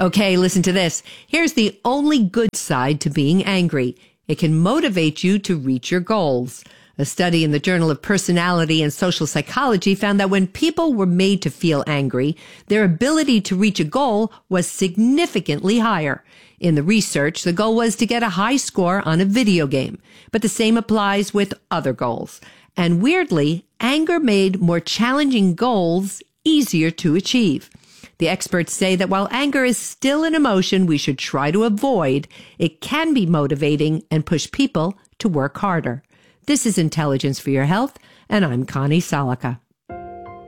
Okay, listen to this. Here's the only good side to being angry. It can motivate you to reach your goals. A study in the Journal of Personality and Social Psychology found that when people were made to feel angry, their ability to reach a goal was significantly higher. In the research, the goal was to get a high score on a video game, but the same applies with other goals. And weirdly, anger made more challenging goals easier to achieve. The experts say that while anger is still an emotion we should try to avoid, it can be motivating and push people to work harder. This is Intelligence for Your Health, and I'm Connie Salica.